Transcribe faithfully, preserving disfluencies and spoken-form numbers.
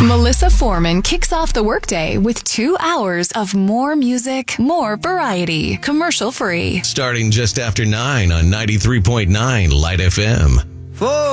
Melissa Foreman kicks off the workday with two hours of more music, more variety, commercial free. Starting just after nine on ninety-three point nine Light F M. Four.